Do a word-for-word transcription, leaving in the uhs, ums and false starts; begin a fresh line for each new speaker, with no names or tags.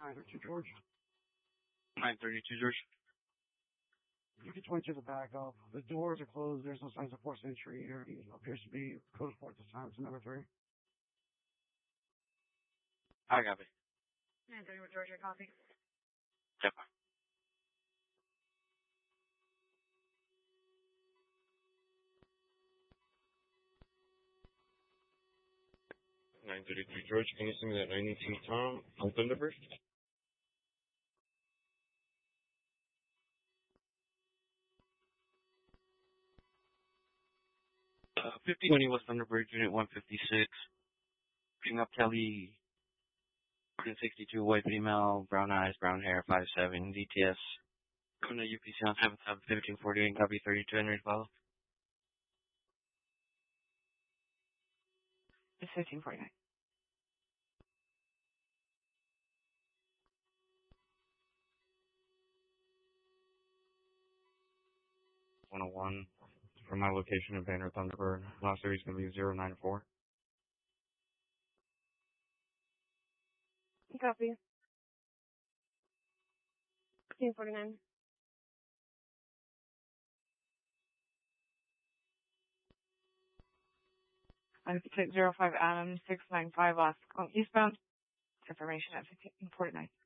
nine thirty-two George.
nine thirty-two George.
You can point to the back of the doors are closed. There's no signs of forced entry. There appears to be code for at this time. It's number three.
I got it.
nine thirty with George, your copy.
Yep. nine thirty-three George, can you send me that ninety-two Tom on Thunderbird? Uh, fifty twenty West Thunderbird, Unit one fifty-six. Picking up Kelly, one sixty-two, white female, brown eyes, brown hair, five seven, D T S. Going to U P C on seventh of fifteen forty-eight, copy thirty-two, and ready to follow.
It's fifteen forty-nine.
one oh one. From my location in Banner Thunderbird. Last series is going to be zero nine four.
Copy. fifteen forty-nine. I'm six zero five Adam six nine five last eastbound. Information at fifteen forty-nine.